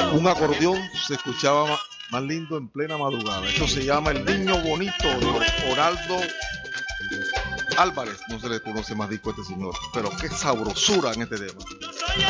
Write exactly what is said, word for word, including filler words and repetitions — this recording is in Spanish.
Un acordeón se escuchaba más, más lindo en plena madrugada. Esto se llama El Niño Bonito de Oraldo Álvarez. No se le conoce más disco a este señor, pero qué sabrosura en este tema.